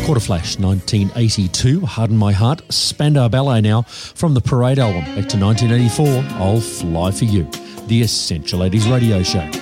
Quarter Flash 1982, Harden My Heart, Spandau Ballet now from the Parade album back to 1984, I'll Fly For You, the Essential 80s radio show.